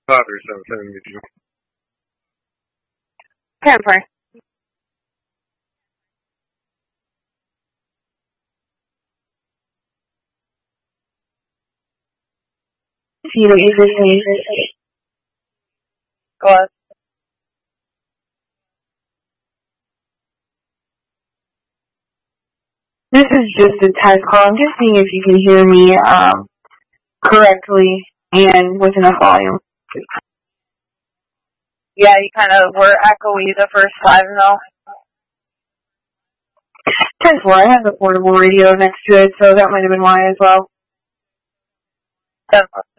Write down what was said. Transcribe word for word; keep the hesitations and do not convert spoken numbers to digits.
Father, so sending me to. ten four. You know, is it Go on. This is just a test call. I'm just seeing if you can hear me um, correctly and with enough volume. Yeah, you kind of were echoey the first five, though. ten four, I have a portable radio next to it, so that might have been why as well. ten four.